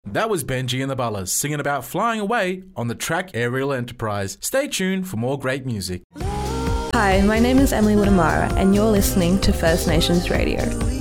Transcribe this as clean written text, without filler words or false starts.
That was Benji and the Bullers singing about flying away on the track Aerial Enterprise. Stay tuned for more great music. Hi, my name is Emily Woodamara and you're listening to First Nations Radio.